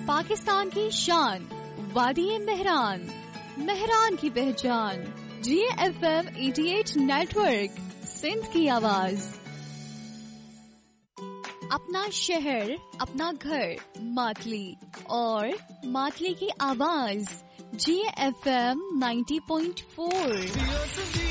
पाकिस्तान की शान, वादी मेहरान, मेहरान की पहचान, GFM 88 नेटवर्क, सिंध की आवाज। अपना शहर, अपना घर, मातली और मातली की आवाज, GFM 90.4।